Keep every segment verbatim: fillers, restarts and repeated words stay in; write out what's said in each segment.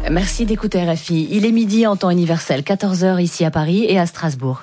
Merci d'écouter R F I. Il est midi en temps universel, quatorze heures ici à Paris et à Strasbourg.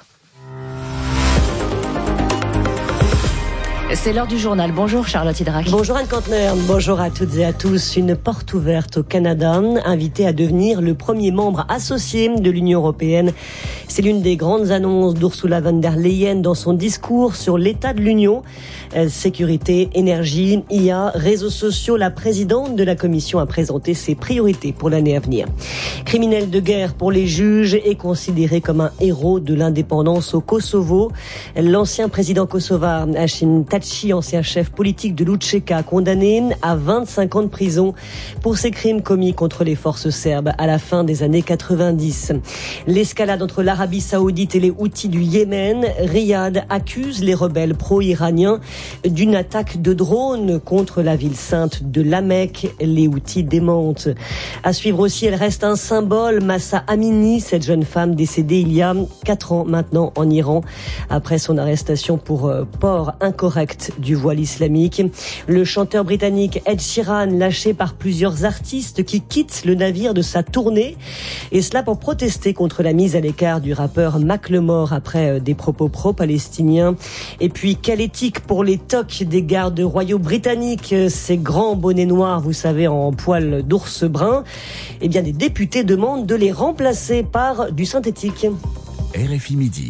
C'est l'heure du journal. Bonjour Charlotte Hydrac. Bonjour Anne Kantner. Bonjour à toutes et à tous. Une porte ouverte au Canada, invité à devenir le premier membre associé de l'Union européenne. C'est l'une des grandes annonces d'Ursula von der Leyen dans son discours sur l'état de l'Union. Sécurité, énergie, I A, réseaux sociaux. La présidente de la Commission a présenté ses priorités pour l'année à venir. Criminel de guerre pour les juges et considéré comme un héros de l'indépendance au Kosovo. L'ancien président kosovar Hashim Thaçi, ancien chef politique de l'Utcheka, condamné à vingt-cinq ans de prison pour ses crimes commis contre les forces serbes à la fin des années quatre-vingt-dix. L'escalade entre l'Arabie Saoudite et les Houthis du Yémen. Riyad accuse les rebelles pro-iraniens d'une attaque de drone contre la ville sainte de La Mecque. Les Houthis démentent. À suivre aussi, elle reste un symbole. Mahsa Amini, cette jeune femme décédée il y a quatre ans maintenant en Iran, après son arrestation pour port incorrect du voile islamique. Le chanteur britannique Ed Sheeran, lâché par plusieurs artistes qui quittent le navire de sa tournée, et cela pour protester contre la mise à l'écart du rappeur Macklemore après des propos pro-palestiniens. Et puis, quelle éthique pour les tocs des gardes royaux britanniques, ces grands bonnets noirs, vous savez, en poil d'ours brun. Eh bien, des députés demandent de les remplacer par du synthétique. R F I Midi.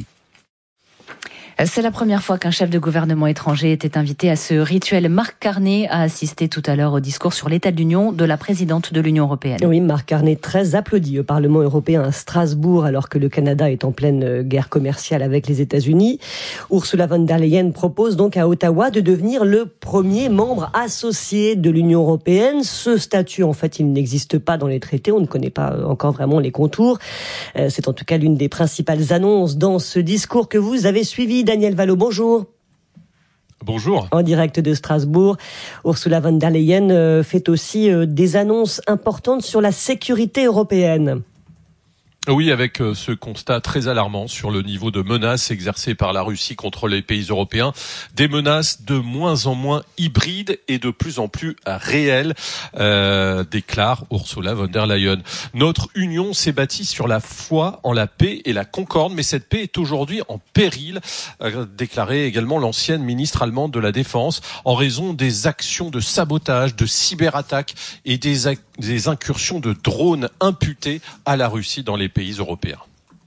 C'est la première fois qu'un chef de gouvernement étranger était invité à ce rituel. Marc Carney a assisté tout à l'heure au discours sur l'état de l'Union de la présidente de l'Union européenne. Oui, Marc Carney, très applaudi au Parlement européen à Strasbourg, alors que le Canada est en pleine guerre commerciale avec les États-Unis. Ursula von der Leyen propose donc à Ottawa de devenir le premier membre associé de l'Union européenne. Ce statut, en fait, il n'existe pas dans les traités. On ne connaît pas encore vraiment les contours. C'est en tout cas l'une des principales annonces dans ce discours que vous avez suivi. Daniel Valo, bonjour. Bonjour. En direct de Strasbourg, Ursula von der Leyen fait aussi des annonces importantes sur la sécurité européenne. Oui, avec ce constat très alarmant sur le niveau de menaces exercées par la Russie contre les pays européens. Des menaces de moins en moins hybrides et de plus en plus réelles, euh, déclare Ursula von der Leyen. Notre union s'est bâtie sur la foi en la paix et la concorde, mais cette paix est aujourd'hui en péril, euh, déclarait également l'ancienne ministre allemande de la Défense, en raison des actions de sabotage, de cyberattaques et des, des incursions de drones imputées à la Russie dans les pays européens.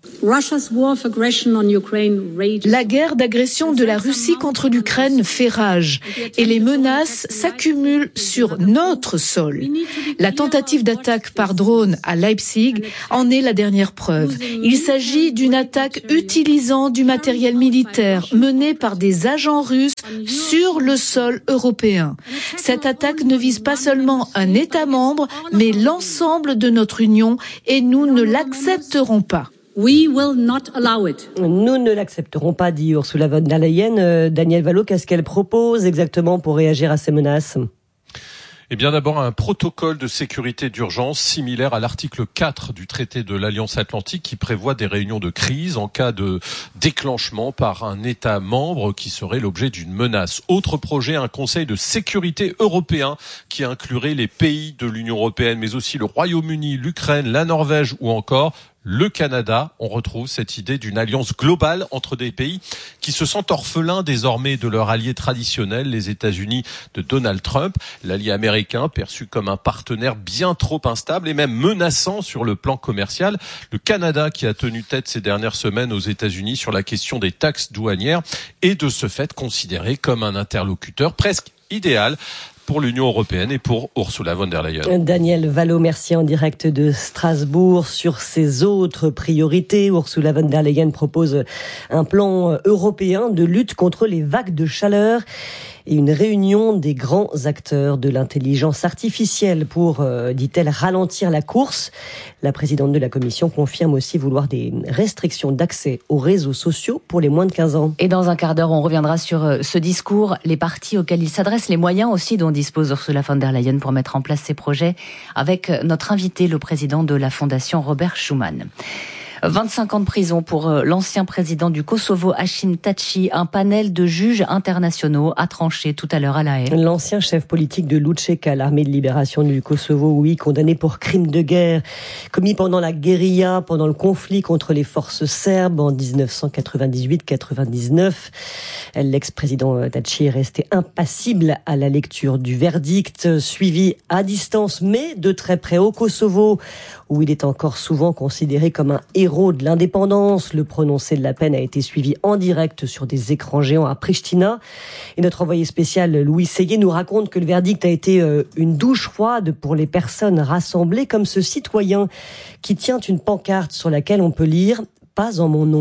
La guerre d'agression de la Russie contre l'Ukraine fait rage et les menaces s'accumulent sur notre sol. La tentative d'attaque par drone à Leipzig en est la dernière preuve. Il s'agit d'une attaque utilisant du matériel militaire mené par des agents russes sur le sol européen. Cette attaque ne vise pas seulement un État membre, mais l'ensemble de notre Union et nous ne l'accepterons pas. We will not allow it. Nous ne l'accepterons pas, dit Ursula von der Leyen. Euh, Daniel Valo, qu'est-ce qu'elle propose exactement pour réagir à ces menaces ? Eh bien, d'abord, un protocole de sécurité d'urgence similaire à l'article quatre du traité de l'Alliance Atlantique qui prévoit des réunions de crise en cas de déclenchement par un État membre qui serait l'objet d'une menace. Autre projet, un conseil de sécurité européen qui inclurait les pays de l'Union européenne, mais aussi le Royaume-Uni, l'Ukraine, la Norvège ou encore le Canada. On retrouve cette idée d'une alliance globale entre des pays qui se sentent orphelins désormais de leur allié traditionnel, les États-Unis de Donald Trump, l'allié américain perçu comme un partenaire bien trop instable et même menaçant sur le plan commercial. Le Canada qui a tenu tête ces dernières semaines aux États-Unis sur la question des taxes douanières est de ce fait considéré comme un interlocuteur presque idéal pour l'Union européenne et pour Ursula von der Leyen. Daniel Valo, merci en direct de Strasbourg. Sur ses autres priorités, Ursula von der Leyen propose un plan européen de lutte contre les vagues de chaleur et une réunion des grands acteurs de l'intelligence artificielle pour, euh, dit-elle, ralentir la course. La présidente de la Commission confirme aussi vouloir des restrictions d'accès aux réseaux sociaux pour les moins de quinze ans. Et dans un quart d'heure, on reviendra sur ce discours, les partis auxquels il s'adresse, les moyens aussi dont dispose Ursula von der Leyen pour mettre en place ces projets, avec notre invité, le président de la Fondation Robert Schuman. vingt-cinq ans de prison pour l'ancien président du Kosovo, Hashim Thaçi. Un panel de juges internationaux a tranché tout à l'heure à La Haye. L'ancien chef politique de l'U C K, l'armée de libération du Kosovo, oui, condamné pour crimes de guerre commis pendant la guérilla, pendant le conflit contre les forces serbes en dix-neuf cent quatre-vingt-dix-huit quatre-vingt-dix-neuf. L'ex-président Thaçi est resté impassible à la lecture du verdict, suivi à distance, mais de très près au Kosovo, où il est encore souvent considéré comme un héros de l'indépendance. Le prononcé de la peine a été suivi en direct sur des écrans géants à Pristina. Et notre envoyé spécial Louis Seguier nous raconte que le verdict a été une douche froide pour les personnes rassemblées, comme ce citoyen qui tient une pancarte sur laquelle on peut lire « Pas en mon nom ».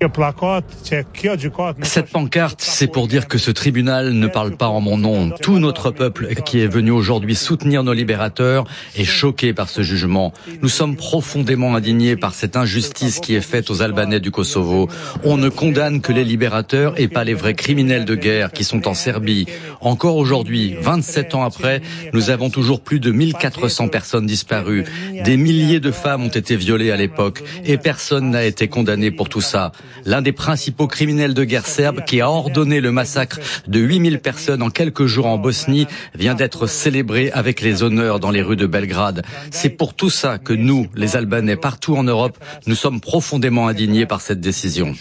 Cette pancarte, c'est pour dire que ce tribunal ne parle pas en mon nom. Tout notre peuple qui est venu aujourd'hui soutenir nos libérateurs est choqué par ce jugement. Nous sommes profondément indignés par cette injustice qui est faite aux Albanais du Kosovo. On ne condamne que les libérateurs et pas les vrais criminels de guerre qui sont en Serbie. Encore aujourd'hui, vingt-sept ans après, nous avons toujours plus de mille quatre cents personnes disparues. Des milliers de femmes ont été violées à l'époque et personne n'a été condamné pour tout ça. L'un des principaux criminels de guerre serbes qui a ordonné le massacre de huit mille personnes en quelques jours en Bosnie vient d'être célébré avec les honneurs dans les rues de Belgrade. C'est pour tout ça que nous, les Albanais, partout en Europe, nous sommes profondément indignés par cette décision.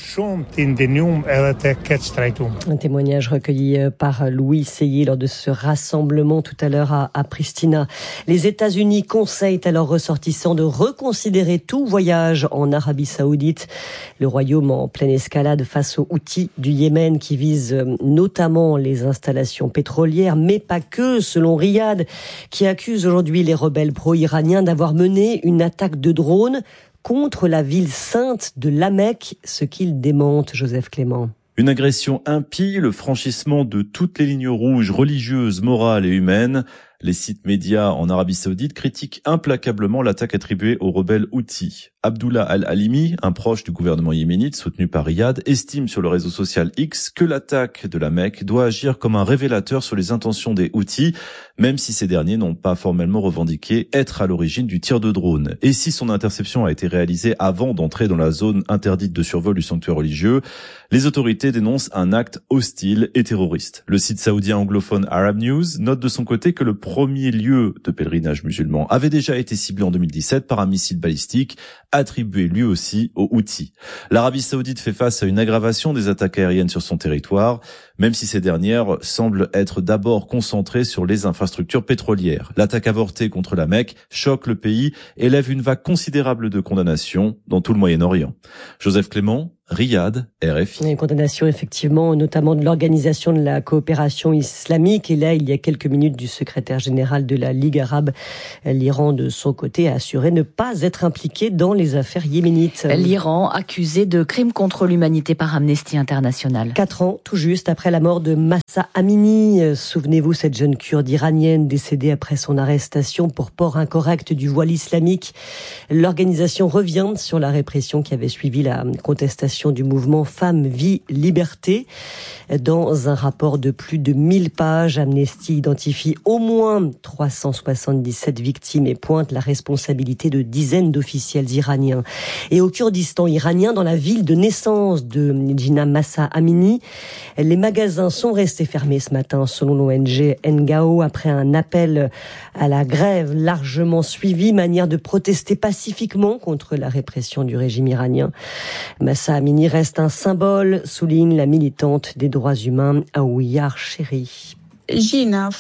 Un témoignage recueilli par Louis Seguier lors de ce rassemblement tout à l'heure à, à Pristina. Les États-Unis conseillent à leurs ressortissants de reconsidérer tout voyage en Arabie Saoudite. Le Royaume en pleine escalade face aux Houthis du Yémen qui visent notamment les installations pétrolières, mais pas que, selon Riyad, qui accuse aujourd'hui les rebelles pro-iraniens d'avoir mené une attaque de drone contre la ville sainte de La Mecque, ce qu'il démente, Joseph Clément. Une agression impie, le franchissement de toutes les lignes rouges religieuses, morales et humaines. Les sites médias en Arabie Saoudite critiquent implacablement l'attaque attribuée aux rebelles Houthis. Abdullah Al-Halimi, un proche du gouvernement yéménite soutenu par Riyad, estime sur le réseau social X que l'attaque de la Mecque doit agir comme un révélateur sur les intentions des Houthis, même si ces derniers n'ont pas formellement revendiqué être à l'origine du tir de drone. Et si son interception a été réalisée avant d'entrer dans la zone interdite de survol du sanctuaire religieux, les autorités dénoncent un acte hostile et terroriste. Le site saoudien anglophone Arab News note de son côté que le premier lieu de pèlerinage musulman avait déjà été ciblé en deux mille dix-sept par un missile balistique attribué lui aussi aux Houthis. L'Arabie Saoudite fait face à une aggravation des attaques aériennes sur son territoire, même si ces dernières semblent être d'abord concentrées sur les infrastructures pétrolières. L'attaque avortée contre la Mecque choque le pays et lève une vague considérable de condamnations dans tout le Moyen-Orient. Joseph Clément, Riyad, R F I. Une condamnation effectivement, notamment de l'Organisation de la coopération islamique. Et là, il y a quelques minutes, du secrétaire général de la Ligue arabe. L'Iran, de son côté, a assuré ne pas être impliqué dans les affaires yéménites. L'Iran accusé de crimes contre l'humanité par Amnesty International. Quatre ans, tout juste après la mort de Mahsa Amini. Souvenez-vous, cette jeune Kurde iranienne décédée après son arrestation pour port incorrect du voile islamique. L'organisation revient sur la répression qui avait suivi la contestation du mouvement Femmes, Vie, Liberté. Dans un rapport de plus de mille pages, Amnesty identifie au moins trois cent soixante-dix-sept victimes et pointe la responsabilité de dizaines d'officiels iraniens. Et au Kurdistan iranien, dans la ville de naissance de Jina Mahsa Amini, les magasins sont restés fermés ce matin, selon l'O N G N G A O, après un appel à la grève largement suivi, manière de protester pacifiquement contre la répression du régime iranien. Mahsa Amini reste un symbole, souligne la militante des droits humains Aouiyar Chéri. Jina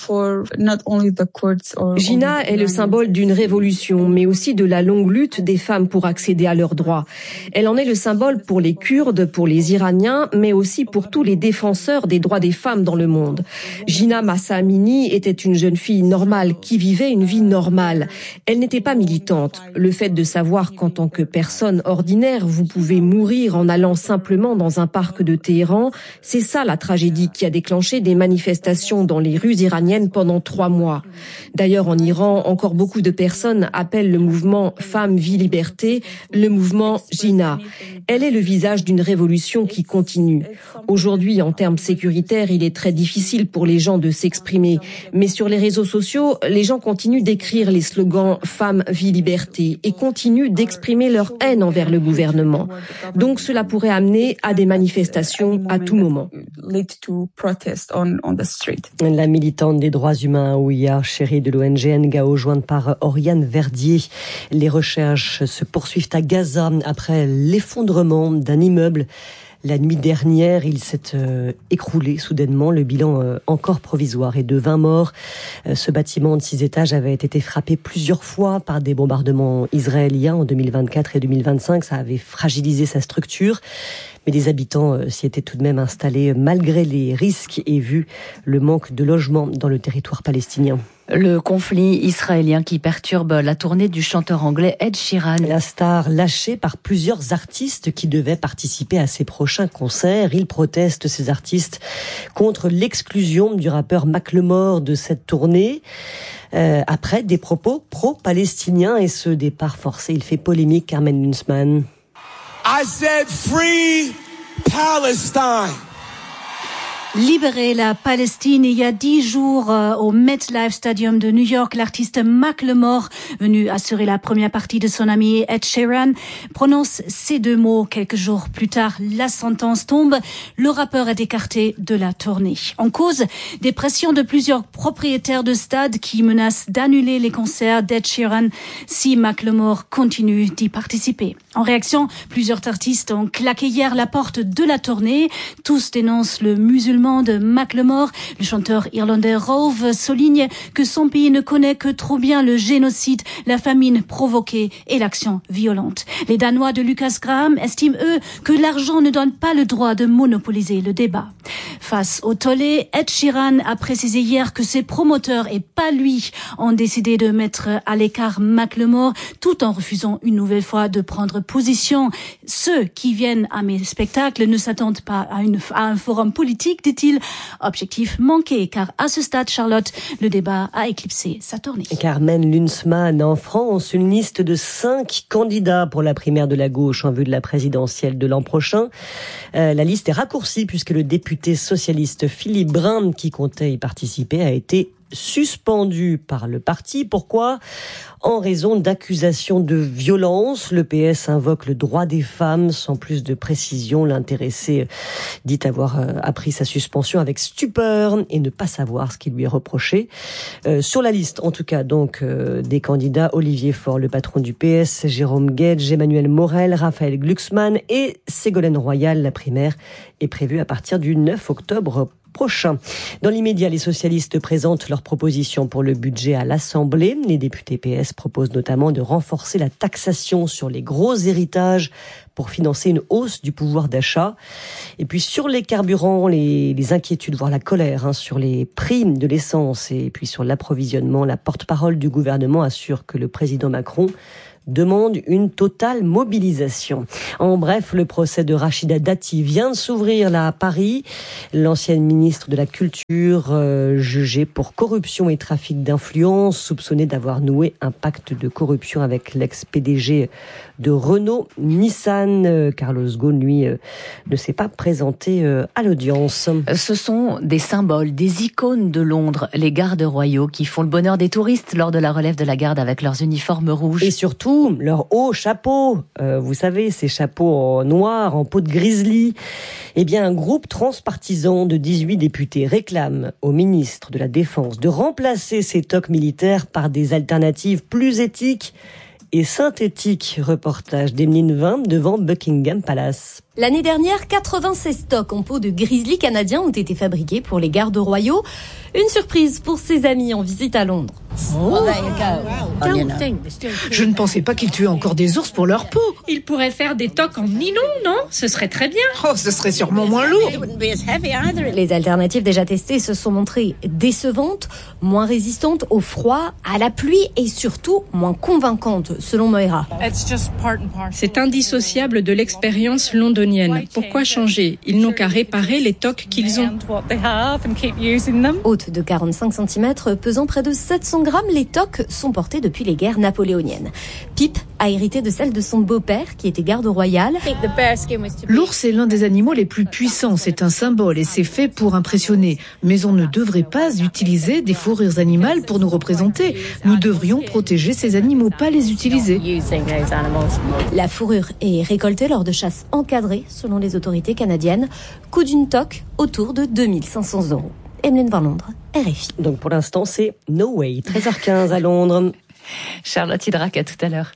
est le symbole d'une révolution, mais aussi de la longue lutte des femmes pour accéder à leurs droits. Elle en est le symbole pour les Kurdes, pour les Iraniens, mais aussi pour tous les défenseurs des droits des femmes dans le monde. Jina Mahsa Amini était une jeune fille normale qui vivait une vie normale. Elle n'était pas militante. Le fait de savoir qu'en tant que personne ordinaire, vous pouvez mourir en allant simplement dans un parc de Téhéran, c'est ça la tragédie qui a déclenché des manifestations dans dans les rues iraniennes pendant trois mois. D'ailleurs, en Iran, encore beaucoup de personnes appellent le mouvement Femmes, Vie, Liberté le mouvement Jina. Elle est le visage d'une révolution qui continue. Aujourd'hui, en termes sécuritaires, il est très difficile pour les gens de s'exprimer. Mais sur les réseaux sociaux, les gens continuent d'écrire les slogans Femmes, Vie, Liberté et continuent d'exprimer leur haine envers le gouvernement. Donc cela pourrait amener à des manifestations à tout moment. La militante des droits humains Ouya Chéri de l'O N G N G A O, jointe par Oriane Verdier. Les recherches se poursuivent à Gaza après l'effondrement d'un immeuble. La nuit dernière, il s'est euh, écroulé soudainement. Le bilan euh, encore provisoire est de vingt morts. Euh, ce bâtiment de six étages avait été frappé plusieurs fois par des bombardements israéliens en deux mille vingt-quatre et deux mille vingt-cinq. Ça avait fragilisé sa structure. Mais des habitants euh, s'y étaient tout de même installés malgré les risques et vu le manque de logements dans le territoire palestinien. Le conflit israélien qui perturbe la tournée du chanteur anglais Ed Sheeran. La star lâchée par plusieurs artistes qui devaient participer à ses prochains concerts. Il proteste, ces artistes, contre l'exclusion du rappeur Macklemore de cette tournée. Euh, après des propos pro-palestiniens et ce départ forcé, il fait polémique. Carmen Lunsman. I said free Palestine. Libérer la Palestine. Il y a dix jours, euh, au MetLife Stadium de New York, l'artiste Macklemore, venu assurer la première partie de son ami Ed Sheeran, prononce ces deux mots. Quelques jours plus tard, la sentence tombe. Le rappeur est écarté de la tournée. En cause, des pressions de plusieurs propriétaires de stades qui menacent d'annuler les concerts d'Ed Sheeran si Macklemore continue d'y participer. En réaction, plusieurs artistes ont claqué hier la porte de la tournée. Tous dénoncent le musulman de Macklemore. Le chanteur irlandais Rove souligne que son pays ne connaît que trop bien le génocide, la famine provoquée et l'action violente. Les Danois de Lucas Graham estiment, eux, que l'argent ne donne pas le droit de monopoliser le débat. Face au tollé, Ed Sheeran a précisé hier que ses promoteurs et pas lui ont décidé de mettre à l'écart Macklemore tout en refusant une nouvelle fois de prendre position. Ceux qui viennent à mes spectacles ne s'attendent pas à, une, à un forum politique, dit-il. Objectif manqué, car à ce stade, Charlotte, le débat a éclipsé sa tournée. Carmen Lunsman, en France, une liste de cinq candidats pour la primaire de la gauche en vue de la présidentielle de l'an prochain. Euh, la liste est raccourcie puisque le député socialiste Philippe Brun, qui comptait y participer, a été suspendu par le parti. Pourquoi ? En raison d'accusations de violence. Le P S invoque le droit des femmes. Sans plus de précision, l'intéressé dit avoir appris sa suspension avec stupeur et ne pas savoir ce qui lui est reproché. Euh, sur la liste, en tout cas, donc, euh, des candidats, Olivier Faure, le patron du P S, Jérôme Guedj, Emmanuel Morel, Raphaël Glucksmann et Ségolène Royal. La primaire est prévue à partir du neuf octobre prochain. Dans l'immédiat, les socialistes présentent leurs propositions pour le budget à l'Assemblée. Les députés P S proposent notamment de renforcer la taxation sur les gros héritages pour financer une hausse du pouvoir d'achat. Et puis sur les carburants, les, les inquiétudes, voire la colère hein, sur les prix de l'essence et puis sur l'approvisionnement, la porte-parole du gouvernement assure que le président Macron demande une totale mobilisation. En bref, le procès de Rachida Dati vient de s'ouvrir là à Paris. L'ancienne ministre de la Culture, euh, jugée pour corruption et trafic d'influence, soupçonnée d'avoir noué un pacte de corruption avec l'ex-P D G de Renault Nissan. Euh, Carlos Ghosn, lui, euh, ne s'est pas présenté euh, à l'audience. Ce sont des symboles, des icônes de Londres, les gardes royaux qui font le bonheur des touristes lors de la relève de la garde avec leurs uniformes rouges. Et surtout, leur haut chapeau, euh, vous savez, ces chapeaux en noir, en peau de grizzly. Eh bien, un groupe transpartisan de dix-huit députés réclame au ministre de la Défense de remplacer ces toques militaires par des alternatives plus éthiques et synthétiques. Reportage d'Emeline Vin devant Buckingham Palace. L'année dernière, quatre-vingt-seize toques en peau de grizzly canadien ont été fabriqués pour les gardes royaux. Une surprise pour ses amis en visite à Londres. Oh. Je ne pensais pas qu'ils tuaient encore des ours pour leur peau. Ils pourraient faire des toques en nylon, non ? Ce serait très bien. Oh, ce serait sûrement moins lourd. Les alternatives déjà testées se sont montrées décevantes, moins résistantes au froid, à la pluie et surtout moins convaincantes, selon Moira. C'est indissociable de l'expérience londonienne calédonienne. Pourquoi changer? Ils n'ont qu'à réparer les tocs qu'ils ont. Haute de quarante-cinq centimètres, pesant près de sept cents grammes, les toques sont portées depuis les guerres napoléoniennes. Pip a hérité de celle de son beau-père, qui était garde royal. L'ours est l'un des animaux les plus puissants. C'est un symbole et c'est fait pour impressionner. Mais on ne devrait pas utiliser des fourrures animales pour nous représenter. Nous devrions protéger ces animaux, pas les utiliser. La fourrure est récoltée lors de chasses encadrées, selon les autorités canadiennes. Coût d'une toque autour de deux mille cinq cents euros. Emeline Van Londres, R F I. Donc pour l'instant, c'est no way. treize heures quinze à Londres. Charlotte Hydrac, à tout à l'heure.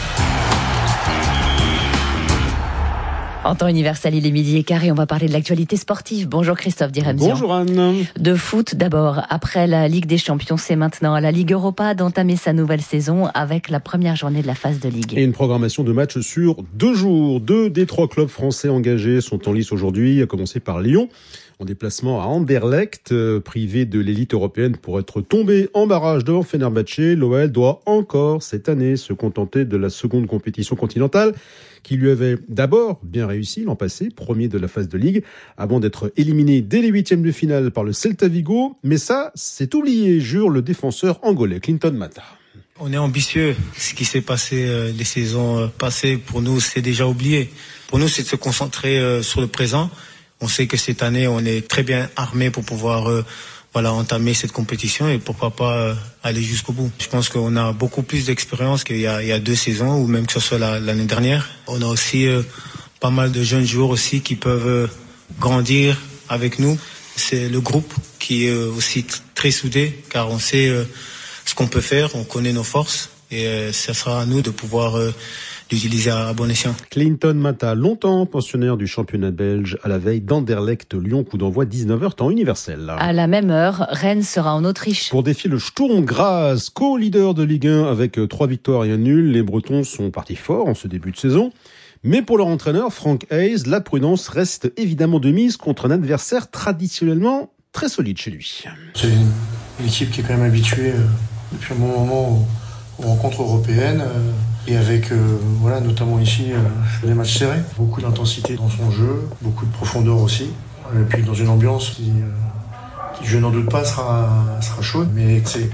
En temps universel, il est midi et quart et on va parler de l'actualité sportive. Bonjour Christophe Diremzian. Bonjour Anne. De foot d'abord. Après la Ligue des Champions, c'est maintenant à la Ligue Europa d'entamer sa nouvelle saison avec la première journée de la phase de Ligue. Et une programmation de matchs sur deux jours. Deux des trois clubs français engagés sont en lice aujourd'hui, à commencer par Lyon. En déplacement à Anderlecht, euh, privé de l'élite européenne pour être tombé en barrage devant Fenerbahçe, l'O L doit encore cette année se contenter de la seconde compétition continentale qui lui avait d'abord bien réussi l'an passé, premier de la phase de Ligue, avant d'être éliminé dès les huitièmes de finale par le Celta Vigo. Mais ça, c'est oublié, jure le défenseur angolais Clinton Mata. On est ambitieux. Ce qui s'est passé euh, les saisons passées, pour nous, c'est déjà oublié. Pour nous, c'est de se concentrer euh, sur le présent. On sait que cette année, on est très bien armé pour pouvoir euh, voilà, entamer cette compétition et pourquoi pas euh, aller jusqu'au bout. Je pense qu'on a beaucoup plus d'expérience qu'il y a, il y a deux saisons ou même que ce soit la, l'année dernière. On a aussi euh, pas mal de jeunes joueurs aussi qui peuvent euh, grandir avec nous. C'est le groupe qui est euh, aussi t- très soudé car on sait euh, ce qu'on peut faire, on connaît nos forces et euh, ça sera à nous de pouvoir euh, l'utiliser à bon escient. Clinton Mata, longtemps pensionnaire du championnat belge, à la veille d'Anderlecht-Lyon, coup d'envoi dix-neuf heures temps universel. À la même heure, Rennes sera en Autriche. Pour défier le Sturm Graz, co-leader de Ligue un avec trois victoires et un nul, les Bretons sont partis forts en ce début de saison. Mais pour leur entraîneur, Frank Hayes, la prudence reste évidemment de mise contre un adversaire traditionnellement très solide chez lui. C'est une, une équipe qui est quand même habituée euh, depuis un bon moment aux, aux rencontres européennes. Euh, Et avec, euh, voilà, notamment ici, euh, des matchs serrés. Beaucoup d'intensité dans son jeu, beaucoup de profondeur aussi. Et puis dans une ambiance qui, euh, qui je n'en doute pas, sera, sera chaude. Mais c'est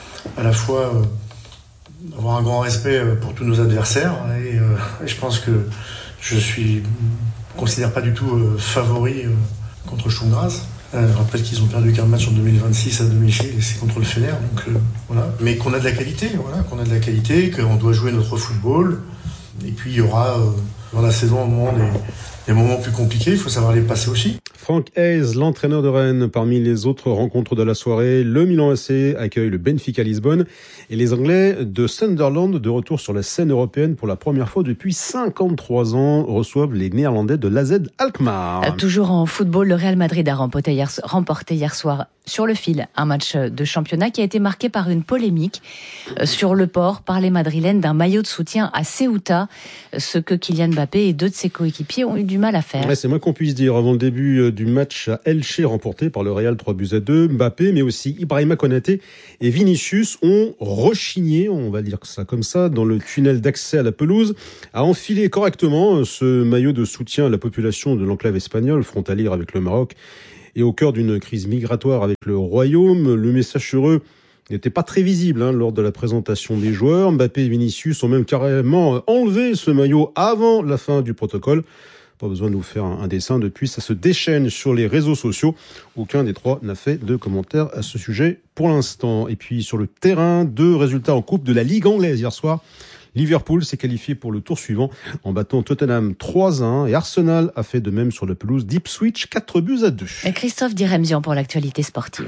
à la fois euh, avoir un grand respect pour tous nos adversaires. Et, euh, et je pense que je suis, considère pas du tout euh, favori euh, contre Sturm Graz. Euh, je rappelle qu'ils ont perdu qu'un match en deux mille vingt-six à domicile et c'est contre le Fener, donc euh, voilà. Mais qu'on a de la qualité, voilà, qu'on a de la qualité, qu'on doit jouer notre football. Et puis il y aura euh, dans la saison un moment des, des moments plus compliqués, il faut savoir les passer aussi. Frank Hayes, l'entraîneur de Rennes, parmi les autres rencontres de la soirée, le Milan A C accueille le Benfica Lisbonne et les Anglais de Sunderland, de retour sur la scène européenne pour la première fois depuis cinquante-trois ans, reçoivent les Néerlandais de l'A Z Alkmaar. Toujours en football, le Real Madrid a remporté hier, remporté hier soir sur le fil un match de championnat qui a été marqué par une polémique sur le port par les Madrilènes d'un maillot de soutien à Ceuta, ce que Kylian Mbappé et deux de ses coéquipiers ont eu du mal à faire. Ouais, c'est moins qu'on puisse dire. Avant le début du match à Elche remporté par le Real trois buts à deux, Mbappé, mais aussi Ibrahima Konaté et Vinicius ont rechigné, on va dire ça comme ça, dans le tunnel d'accès à la pelouse, à enfiler correctement ce maillot de soutien à la population de l'enclave espagnole, frontalière avec le Maroc, et au cœur d'une crise migratoire avec le Royaume. Le message sur eux n'était pas très visible hein, lors de la présentation des joueurs. Mbappé et Vinicius ont même carrément enlevé ce maillot avant la fin du protocole. Pas besoin de vous faire un, un dessin, depuis ça se déchaîne sur les réseaux sociaux. Aucun des trois n'a fait de commentaires à ce sujet pour l'instant. Et puis sur le terrain, deux résultats en coupe de la Ligue anglaise hier soir. Liverpool s'est qualifié pour le tour suivant en battant Tottenham trois à un et Arsenal a fait de même sur la pelouse d'Ipswich quatre buts à deux. Et Christophe Diremzian pour l'actualité sportive.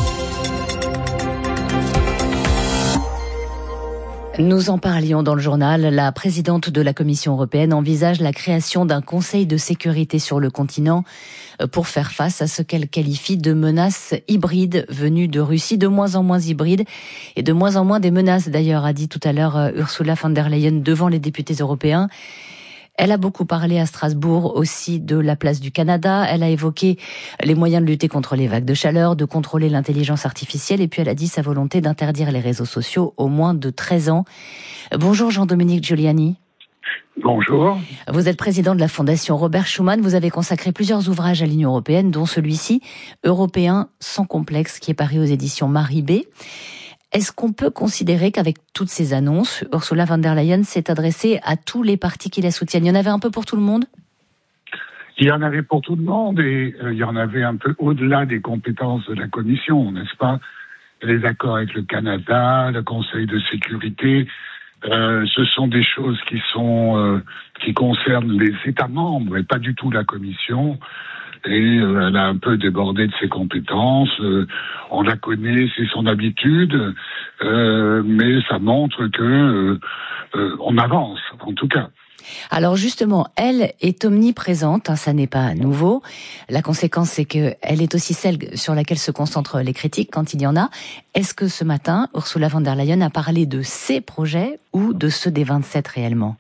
Nous en parlions dans le journal. La présidente de la Commission européenne envisage la création d'un conseil de sécurité sur le continent pour faire face à ce qu'elle qualifie de menaces hybrides venues de Russie, de moins en moins hybrides et de moins en moins des menaces. D'ailleurs, a dit tout à l'heure Ursula von der Leyen devant les députés européens. Elle a beaucoup parlé à Strasbourg aussi de la place du Canada. Elle a évoqué les moyens de lutter contre les vagues de chaleur, de contrôler l'intelligence artificielle et puis elle a dit sa volonté d'interdire les réseaux sociaux aux moins de treize ans. Bonjour Jean-Dominique Giuliani. Bonjour. Vous êtes président de la Fondation Robert Schuman. Vous avez consacré plusieurs ouvrages à l'Union européenne, dont celui-ci, Européens sans complexe, qui est paru aux éditions Marie B. Est-ce qu'on peut considérer qu'avec toutes ces annonces, Ursula von der Leyen s'est adressée à tous les partis qui la soutiennent? Il y en avait un peu pour tout le monde? Il y en avait pour tout le monde et euh, il y en avait un peu au-delà des compétences de la Commission, n'est-ce pas? Les accords avec le Canada, le Conseil de sécurité, euh, ce sont des choses qui sont euh, qui concernent les États membres et pas du tout la Commission. Et euh, elle a un peu débordé de ses compétences. Euh, on la connaît, c'est son habitude, euh, mais ça montre que euh, euh, on avance, en tout cas. Alors justement, elle est omniprésente, hein, ça n'est pas nouveau. La conséquence, c'est que elle est aussi celle sur laquelle se concentrent les critiques quand il y en a. Est-ce que ce matin, Ursula von der Leyen a parlé de ses projets ou de ceux des vingt-sept réellement?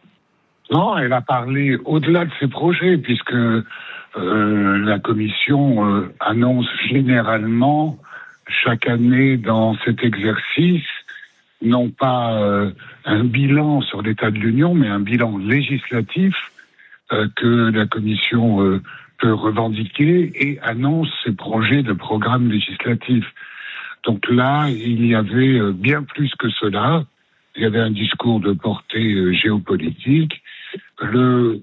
Non, elle a parlé au-delà de ses projets, puisque euh, la Commission euh, annonce généralement chaque année dans cet exercice non pas euh, un bilan sur l'état de l'Union, mais un bilan législatif euh, que la Commission euh, peut revendiquer et annonce ses projets de programme législatif. Donc là, il y avait euh, bien plus que cela. Il y avait un discours de portée euh, géopolitique. Le,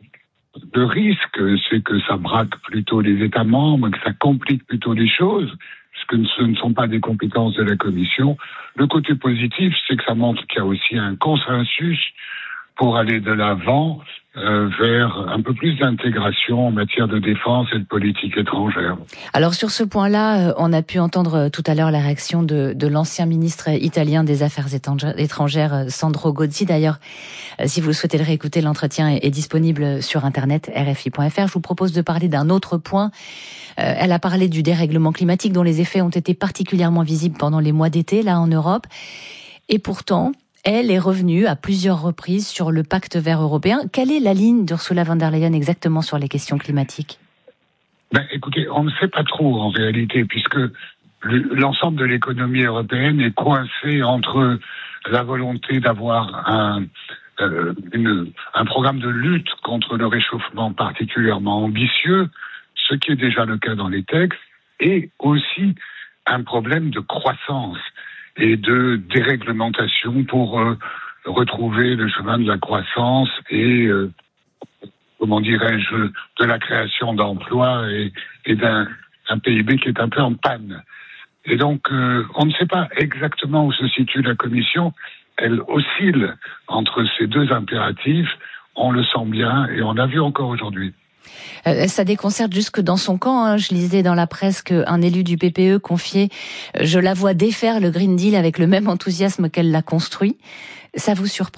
le risque, c'est que ça braque plutôt les États membres, que ça complique plutôt les choses, puisque ce ne sont pas des compétences de la Commission. Le côté positif, c'est que ça montre qu'il y a aussi un consensus pour aller de l'avant euh, vers un peu plus d'intégration en matière de défense et de politique étrangère. Alors sur ce point-là, on a pu entendre tout à l'heure la réaction de, de l'ancien ministre italien des Affaires étrangères, Sandro Gozzi. D'ailleurs, si vous souhaitez le réécouter, l'entretien est, est disponible sur Internet, R F I point F R. Je vous propose de parler d'un autre point. Euh, elle a parlé du dérèglement climatique dont les effets ont été particulièrement visibles pendant les mois d'été, là en Europe. Et pourtant, elle est revenue à plusieurs reprises sur le pacte vert européen. Quelle est la ligne d'Ursula von der Leyen exactement sur les questions climatiques? Ben, écoutez, on ne sait pas trop en réalité, puisque l'ensemble de l'économie européenne est coincé entre la volonté d'avoir un, euh, une, un programme de lutte contre le réchauffement particulièrement ambitieux, ce qui est déjà le cas dans les textes, et aussi un problème de croissance et de déréglementation pour euh, retrouver le chemin de la croissance et, euh, comment dirais-je, de la création d'emplois et, et d'un un P I B qui est un peu en panne. Et donc, euh, on ne sait pas exactement où se situe la Commission. Elle oscille entre ces deux impératifs. On le sent bien et on l'a vu encore aujourd'hui. Euh, ça déconcerte jusque dans son camp. Hein. Je lisais dans la presse qu'un élu du P P E confiait « Je la vois défaire le Green Deal avec le même enthousiasme qu'elle l'a construit ». Ça vous surprend ?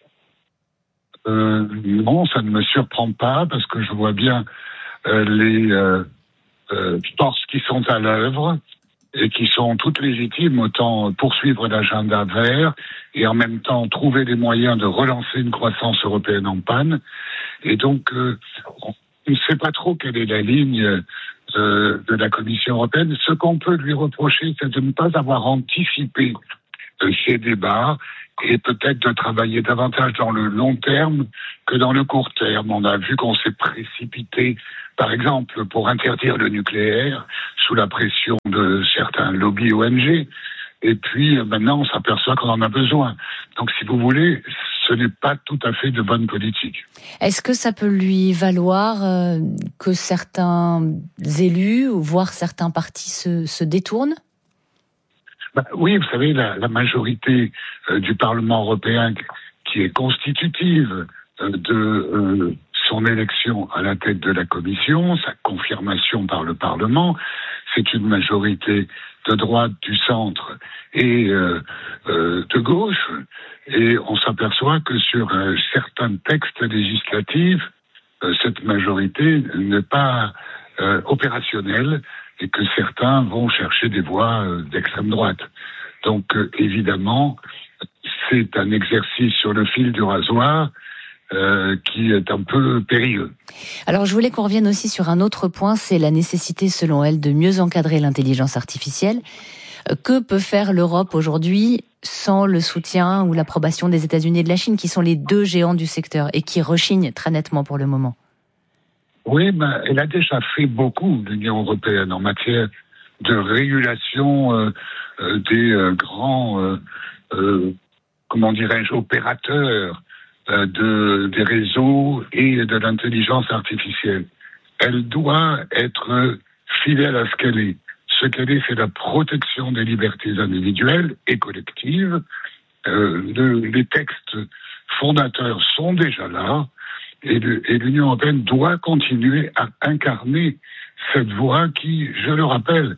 euh, Non, ça ne me surprend pas parce que je vois bien euh, les euh, euh, forces qui sont à l'œuvre et qui sont toutes légitimes, autant poursuivre l'agenda vert et en même temps trouver des moyens de relancer une croissance européenne en panne. Et donc, euh, on ne sait pas trop quelle est la ligne euh, de la Commission européenne. Ce qu'on peut lui reprocher, c'est de ne pas avoir anticipé euh, ces débats et peut-être de travailler davantage dans le long terme que dans le court terme. On a vu qu'on s'est précipité, par exemple, pour interdire le nucléaire sous la pression de certains lobbies O N G. Et puis, maintenant, on s'aperçoit qu'on en a besoin. Donc, si vous voulez, ce n'est pas tout à fait de bonne politique. Est-ce que ça peut lui valoir euh, que certains élus, voire certains partis, se, se détournent ? Ben, oui, vous savez, la, la majorité euh, du Parlement européen qui est constitutive euh, de euh, son élection à la tête de la Commission, sa confirmation par le Parlement, c'est une majorité de droite, du centre et euh, euh, de gauche. Et on s'aperçoit que sur euh, certains textes législatifs, euh, cette majorité n'est pas euh, opérationnelle et que certains vont chercher des voies euh, d'extrême droite. Donc euh, évidemment, c'est un exercice sur le fil du rasoir euh, qui est un peu périlleux. Alors, je voulais qu'on revienne aussi sur un autre point, c'est la nécessité, selon elle, de mieux encadrer l'intelligence artificielle. Que peut faire l'Europe aujourd'hui sans le soutien ou l'approbation des États-Unis et de la Chine, qui sont les deux géants du secteur et qui rechignent très nettement pour le moment? Oui, ben, elle a déjà fait beaucoup, l'Union européenne, en matière de régulation euh, euh, des euh, grands, euh, euh, comment dirais-je, opérateurs euh, de, des réseaux et de l'intelligence artificielle. Elle doit être fidèle à ce qu'elle est. Ce qu'elle est, c'est la protection des libertés individuelles et collectives. Euh, le, les textes fondateurs sont déjà là et, le, et l'Union européenne doit continuer à incarner cette voie qui, je le rappelle,